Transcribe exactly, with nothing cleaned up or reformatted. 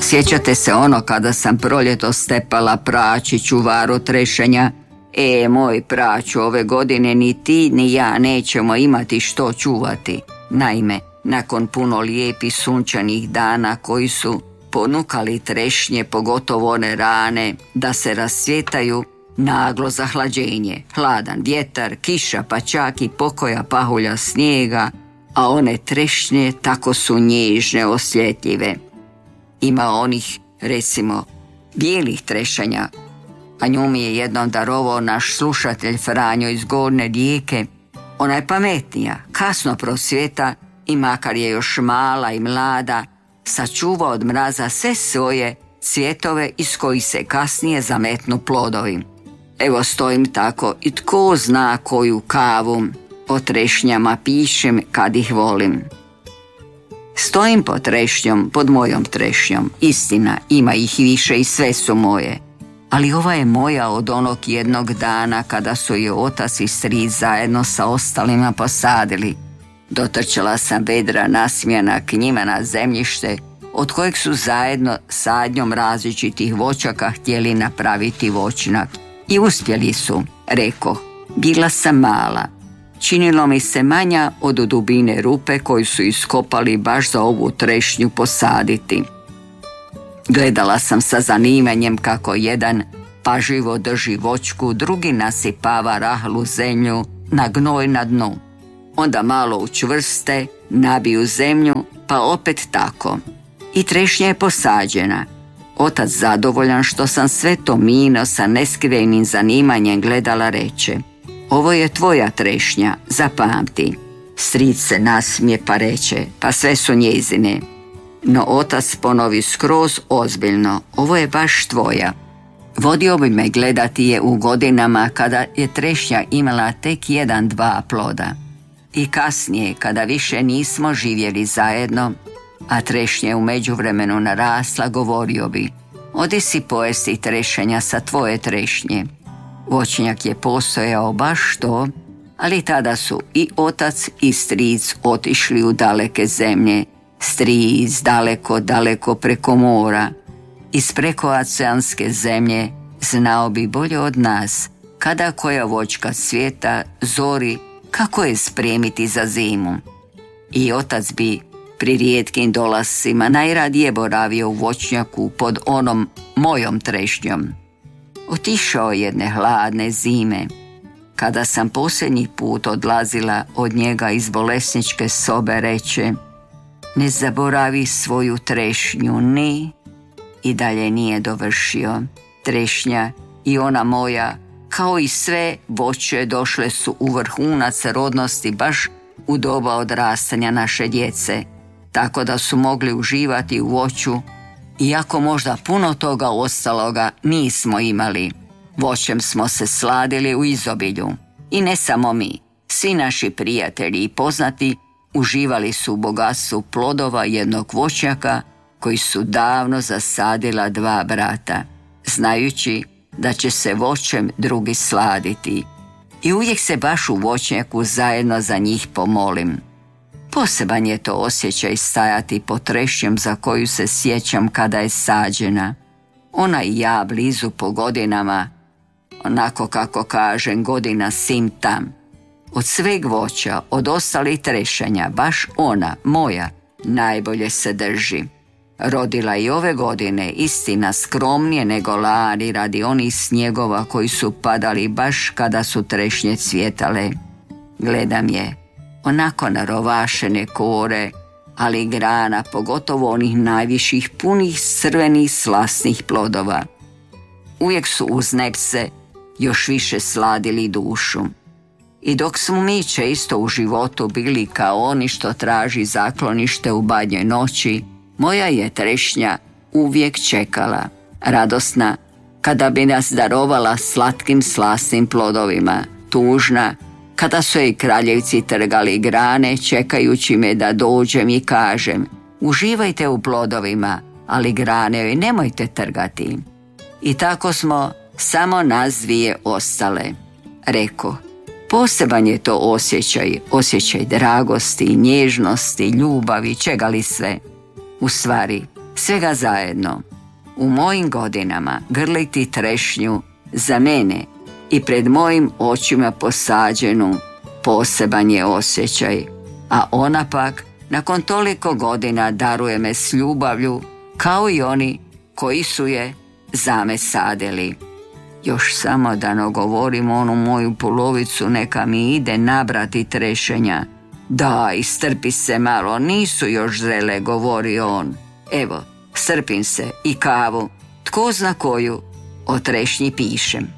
Sjećate se ono kada sam proljeto stepala praći čuvaru trešenja? E, moj praću, ove godine ni ti ni ja nećemo imati što čuvati. Naime, nakon puno lijepih sunčanih dana koji su ponukali trešnje, pogotovo one rane, da se rascvjetaju, naglo zahlađenje, hladan vjetar, kiša, pa čak i pokoja pahulja snijega, a one trešnje tako su nježne, osjetljive. Ima onih, recimo, bijelih trešanja, a nju mi je jednom darovao naš slušatelj Franjo iz Gornje Rijeke. Ona je pametnija, kasno prosvjeta i makar je još mala i mlada, sačuva od mraza sve svoje cvjetove iz kojih se kasnije zametnu plodovi. Evo stojim tako i tko zna koju kavu o trešnjama pišem kad ih volim. Stojim pod trešnjom, pod mojom trešnjom. Istina, ima ih više i sve su moje. Ali ova je moja od onog jednog dana kada su je otac i stric zajedno sa ostalima posadili. Dotrčala sam vedra nasmijana k njima na zemljište, od kojeg su zajedno sadnjom različitih voćaka htjeli napraviti voćnjak. I uspjeli su, reko. Bila sam mala. Činilo mi se manja od dubine rupe koju su iskopali baš za ovu trešnju posaditi. Gledala sam sa zanimanjem kako jedan pažljivo drži voćku, drugi nasipava rahlu zemlju na gnoj na dnu. Onda malo učvrste, nabiju zemlju, pa opet tako. I trešnja je posađena. Otac zadovoljan što sam sve to mino sa neskrivenim zanimanjem gledala reče: ovo je tvoja trešnja, zapamti. Stric se nasmije pa reče: pa sve su njezine. No otac ponovi skroz ozbiljno: ovo je baš tvoja. Vodio bi me gledati je u godinama kada je trešnja imala tek jedan, dva ploda. I kasnije, kada više nismo živjeli zajedno, a trešnja je u međuvremenu narasla, govorio bi: odi si pojesti trešenja sa tvoje trešnje. Voćnjak je postojao baš to, ali tada su i otac i stric otišli u daleke zemlje. Stric daleko, daleko preko mora. Iz prekooceanske zemlje znao bi bolje od nas kada koja voćka cvjeta, zori, kako je spremiti za zimu. I otac bi pri rijetkim dolascima najradije boravio u voćnjaku pod onom mojom trešnjom. Otišao jedne hladne zime, kada sam posljednji put odlazila od njega iz bolesničke sobe, reče: ne zaboravi svoju trešnju, ni. I dalje nije dovršio. Trešnja i ona moja, kao i sve voće, došle su u vrhunac rodnosti baš u doba odrastanja naše djece, tako da su mogli uživati u voću, iako možda puno toga ostaloga nismo imali. Voćem smo se sladili u izobilju. I ne samo mi, svi naši prijatelji i poznati uživali su u bogatstvu plodova jednog voćnjaka koji su davno zasadila dva brata, znajući da će se voćem drugi sladiti. I uvijek se baš u voćnjaku zajedno za njih pomolim. Poseban je to osjećaj stajati pod trešnjom za koju se sjećam kada je sađena. Ona i ja blizu po godinama, onako kako kažem, godina sim tam. Od sveg voća, od ostalih trešanja, baš ona, moja, najbolje se drži. Rodila i ove godine, istina, skromnije nego lani radi onih snjegova koji su padali baš kada su trešnje cvjetale. Gledam je, onako narovašene kore, ali grana, pogotovo onih najviših, punih crvenih slasnih plodova. Uvijek su uz nepse još više sladili dušu. I dok smo mi često u životu bili kao oni što traži zaklonište u badnjoj noći, moja je trešnja uvijek čekala, radosna, kada bi nas darovala slatkim slasnim plodovima, tužna, kada su jej kraljevci trgali grane, čekajući me da dođem i kažem: uživajte u plodovima, ali grane joj nemojte trgati. I tako smo samo nas dvije ostale. Reko, poseban je to osjećaj, osjećaj dragosti, nježnosti, ljubavi, čega li sve. U stvari, Svega zajedno, u mojim godinama grliti trešnju za mene i pred mojim očima posađenu poseban je osjećaj, a ona pak nakon toliko godina daruje me s ljubavlju kao i oni koji su je za me sadili. Još samo da ne govorim onu moju polovicu, neka mi ide nabrati trešenja. Daj, strpi se malo, nisu još zrele, govori on. Evo, strpim se i kavu, tko zna koju, o trešnji pišem.